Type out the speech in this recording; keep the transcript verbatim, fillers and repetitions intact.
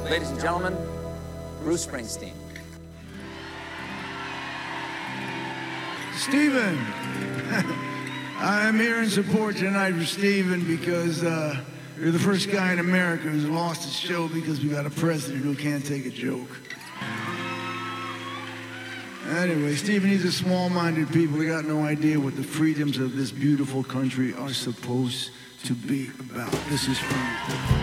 Ladies and gentlemen, Bruce Springsteen. Stephen, I'm here in support tonight for Stephen because uh, you're the first guy in America who's lost his show because we got a president who can't take a joke. Anyway, Stephen, these are small-minded people. They got no idea what the freedoms of this beautiful country are supposed to be about. This is for you.